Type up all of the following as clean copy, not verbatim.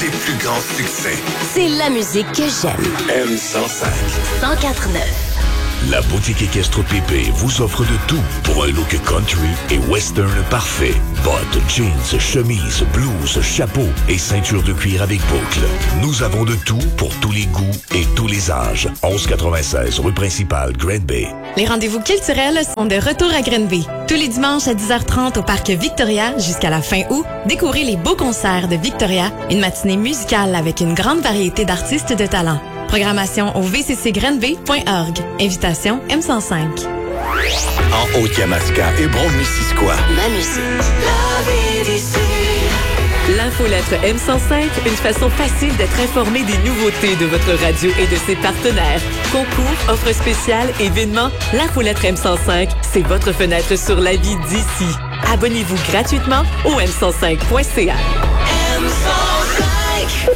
tes plus grands succès. C'est la musique que j'aime. M105. 104.9. La boutique équestre Pépé vous offre de tout pour un look country et western parfait. Bottes, jeans, chemises, blouses, chapeaux et ceinture de cuir avec boucles. Nous avons de tout pour tous les goûts et tous les âges. 1196 rue principale, Green Bay. Les rendez-vous culturels sont de retour à Green Bay. Tous les dimanches à 10h30 au parc Victoria jusqu'à la fin août, découvrez les beaux concerts de Victoria, une matinée musicale avec une grande variété d'artistes de talent. Programmation au vccgreenbay.org. Invitation M105. En Haute-Yamaska, Hébron-Missisquoi. Ma musique. L'infolettre M105, une façon facile d'être informé des nouveautés de votre radio et de ses partenaires. Concours, offres spéciales, événements, l'infolettre M105, c'est votre fenêtre sur la vie d'ici. Abonnez-vous gratuitement au m105.ca. M105!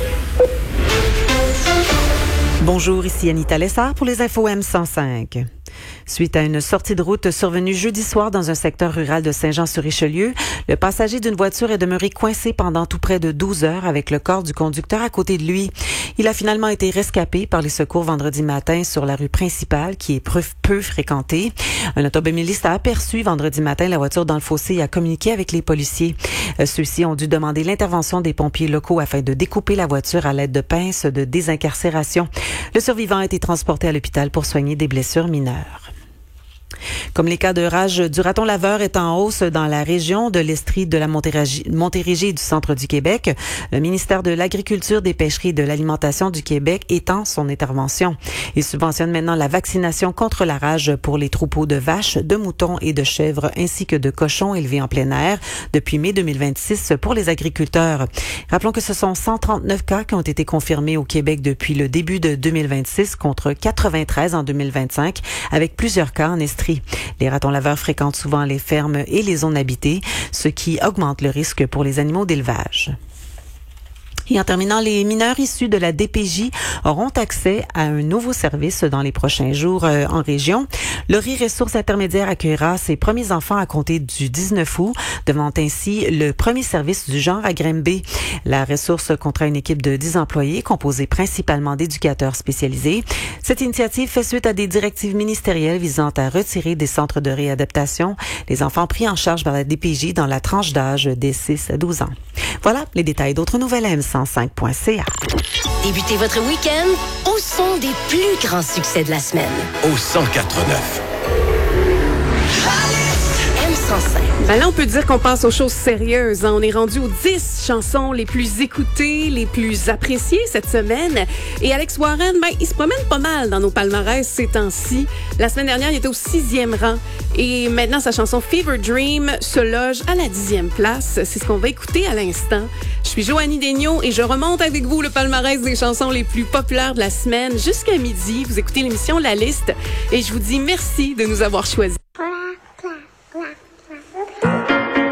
Bonjour, ici Anita Lessard pour les infos M105. Suite à une sortie de route survenue jeudi soir dans un secteur rural de Saint-Jean-sur-Richelieu, le passager d'une voiture est demeuré coincé pendant tout près de 12 heures avec le corps du conducteur à côté de lui. Il a finalement été rescapé par les secours vendredi matin sur la rue principale qui est peu fréquentée. Un automobiliste a aperçu vendredi matin la voiture dans le fossé et a communiqué avec les policiers. Ceux-ci ont dû demander l'intervention des pompiers locaux afin de découper la voiture à l'aide de pinces de désincarcération. Le survivant a été transporté à l'hôpital pour soigner des blessures mineures. Comme les cas de rage du raton laveur est en hausse dans la région de l'Estrie, de la Montérégie et du centre du Québec, le ministère de l'Agriculture, des Pêcheries et de l'Alimentation du Québec étend son intervention. Il subventionne maintenant la vaccination contre la rage pour les troupeaux de vaches, de moutons et de chèvres ainsi que de cochons élevés en plein air depuis mai 2026 pour les agriculteurs. Rappelons que ce sont 139 cas qui ont été confirmés au Québec depuis le début de 2026 contre 93 en 2025 avec plusieurs cas en Estrie. Les ratons laveurs fréquentent souvent les fermes et les zones habitées, ce qui augmente le risque pour les animaux d'élevage. Et en terminant, les mineurs issus de la DPJ auront accès à un nouveau service dans les prochains jours en région. Laurie Ressources Intermédiaires accueillera ses premiers enfants à compter du 19 août, devenant ainsi le premier service du genre à Granby. La ressource comptera une équipe de 10 employés composée principalement d'éducateurs spécialisés. Cette initiative fait suite à des directives ministérielles visant à retirer des centres de réadaptation les enfants pris en charge par la DPJ dans la tranche d'âge des 6 à 12 ans. Voilà les détails d'autres nouvelles à m105.ca. Débutez votre week-end au son des plus grands succès de la semaine. Au 104.9. M105. Ben là, on peut dire qu'on passe aux choses sérieuses. On est rendu aux 10 chansons les plus écoutées, les plus appréciées cette semaine. Et Alex Warren, il se promène pas mal dans nos palmarès ces temps-ci. La semaine dernière, il était au 6e rang. Et maintenant, sa chanson Fever Dream se loge à la 10e place. C'est ce qu'on va écouter à l'instant. Je suis Joanie Daigneault et je remonte avec vous le palmarès des chansons les plus populaires de la semaine jusqu'à midi. Vous écoutez l'émission La Liste et je vous dis merci de nous avoir choisis.